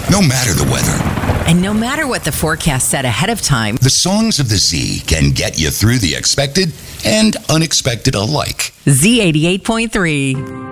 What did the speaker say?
No matter the weather. And no matter what the forecast said ahead of time, The songs of the Z can get you through the expected and unexpected alike. Z88.3.